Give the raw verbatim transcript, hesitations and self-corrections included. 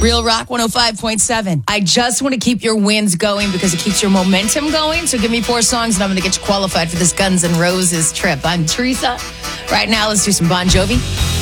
Real Rock one oh five point seven. I just want to keep your wins going because it keeps your momentum going. So give me four songs and I'm going to get you qualified for this Guns N' Roses trip. I'm Teresa. Right now, let's do some Bon Jovi.